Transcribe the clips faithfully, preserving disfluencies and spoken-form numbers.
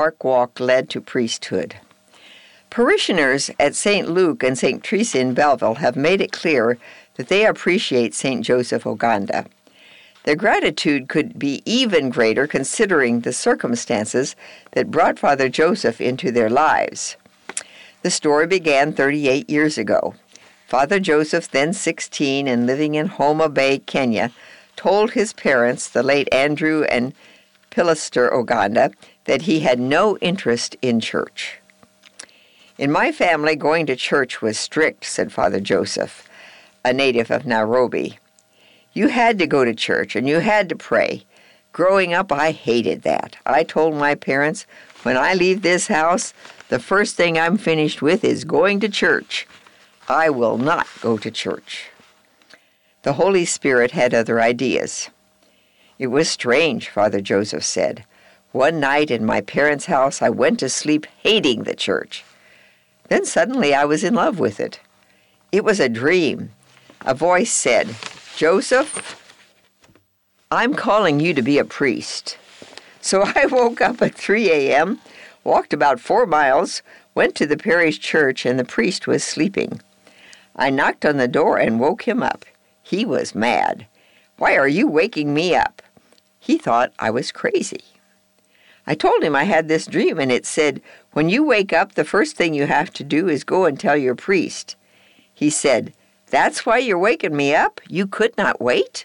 Mark walk led to priesthood. Parishioners at Saint Luke and Saint Teresa in Belleville have made it clear that they appreciate Saint Joseph Oganda. Their gratitude could be even greater considering the circumstances that brought Father Joseph into their lives. The story began thirty-eight years ago. Father Joseph, then sixteen and living in Homa Bay, Kenya, told his parents, the late Andrew and Pilaster Oganda, that he had no interest in church. "In my family, going to church was strict," said Father Joseph, a native of Nairobi. "You had to go to church and you had to pray. Growing up, I hated that. I told my parents, when I leave this house, the first thing I'm finished with is going to church. I will not go to church." The Holy Spirit had other ideas. "It was strange," Father Joseph said. "One night in my parents' house, I went to sleep hating the church. Then suddenly I was in love with it. It was a dream. A voice said, 'Joseph, I'm calling you to be a priest.' So I woke up at three a.m., walked about four miles, went to the parish church, and the priest was sleeping. I knocked on the door and woke him up. He was mad. 'Why are you waking me up?' He thought I was crazy. I told him I had this dream, and it said, 'When you wake up, the first thing you have to do is go and tell your priest.' He said, 'That's why you're waking me up? You could not wait?'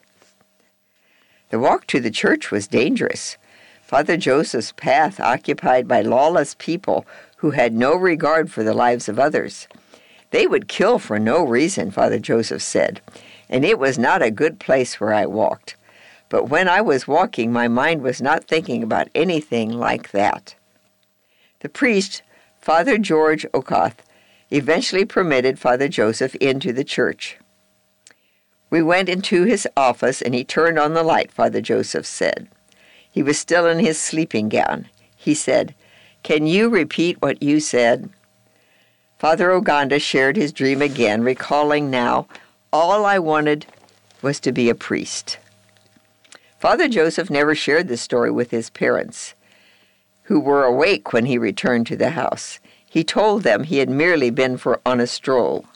The walk to the church was dangerous. Father Joseph's path occupied by lawless people who had no regard for the lives of others. They would kill for no reason, Father Joseph said, and it was not a good place where I walked. But when I was walking, my mind was not thinking about anything like that." The priest, Father George Okoth, eventually permitted Father Joseph into the church. "We went into his office, and he turned on the light," Father Joseph said. He was still in his sleeping gown. He said, "Can you repeat what you said?" Father Oganda shared his dream again, recalling now, "All I wanted was to be a priest." Father Joseph never shared this story with his parents, who were awake when he returned to the house. He told them he had merely been for on a stroll.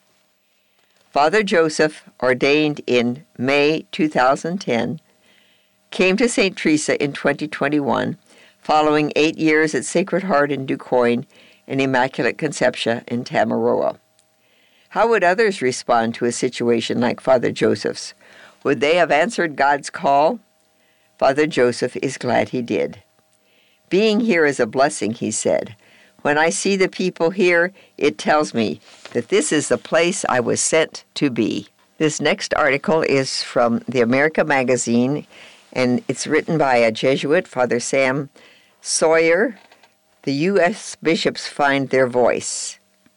Father Joseph, ordained in May two thousand ten, came to Saint Teresa in twenty twenty-one, following eight years at Sacred Heart in DuQuoin and Immaculate Conception in Tamaroa. How would others respond to a situation like Father Joseph's? Would they have answered God's call? Father Joseph is glad he did. "Being here is a blessing," he said. "When I see the people here, it tells me that this is the place I was sent to be." This next article is from the America Magazine, and it's written by a Jesuit, Father Sam Sawyer. The U S bishops find their voice.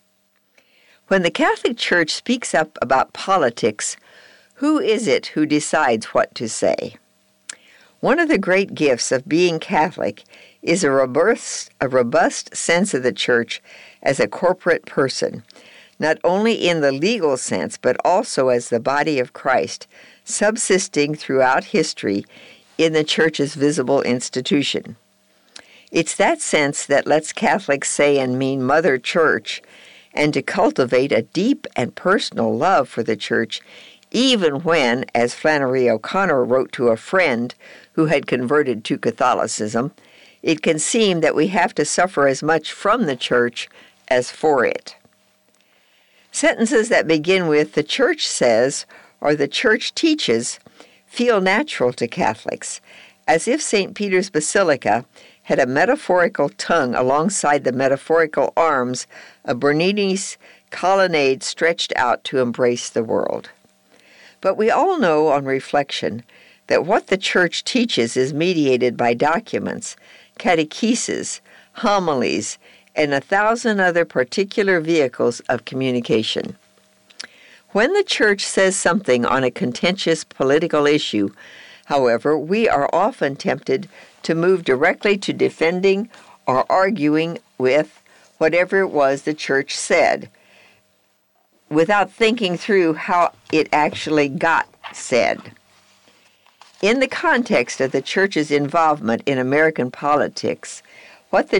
When the Catholic Church speaks up about politics, who is it who decides what to say? One of the great gifts of being Catholic is a robust, a robust sense of the Church as a corporate person, not only in the legal sense, but also as the body of Christ, subsisting throughout history in the Church's visible institution. It's that sense that lets Catholics say and mean Mother Church, and to cultivate a deep and personal love for the Church, even when, as Flannery O'Connor wrote to a friend who had converted to Catholicism, it can seem that we have to suffer as much from the Church as for it. Sentences that begin with "the Church says" or "the Church teaches" feel natural to Catholics, as if Saint Peter's Basilica had a metaphorical tongue alongside the metaphorical arms of Bernini's colonnade stretched out to embrace the world. But we all know on reflection that what the Church teaches is mediated by documents, catechesis, homilies, and a thousand other particular vehicles of communication. When the Church says something on a contentious political issue, however, we are often tempted to move directly to defending or arguing with whatever it was the Church said, without thinking through how it actually got said. In the context of the Church's involvement in American politics, what the